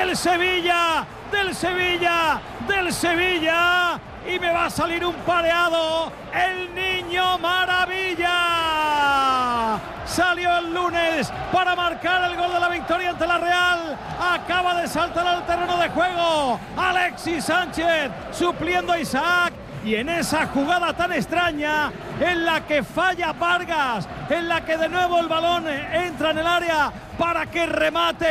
del Sevilla, y me va a salir un pareado, el Niño Maravilla. Salió el lunes para marcar el gol de la victoria ante la Real. Acaba de saltar al terreno de juego Alexis Sánchez, supliendo a Isaac. Y en esa jugada tan extraña, en la que falla Vargas, en la que de nuevo el balón entra en el área para que remate